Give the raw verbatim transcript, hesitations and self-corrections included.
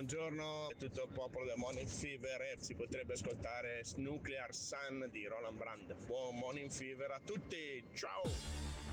buongiorno a tutto il popolo del Morning Fever e si potrebbe ascoltare Nuclear Sun di Roland Brand. Buon Morning Fever a tutti, ciao!